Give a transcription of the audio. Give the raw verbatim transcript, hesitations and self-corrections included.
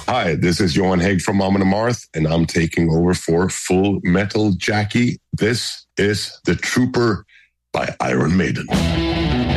Hi, this is Johan Haig from Amon Amarth, and I'm taking over for Full Metal Jackie. This is The Trooper by Iron Maiden.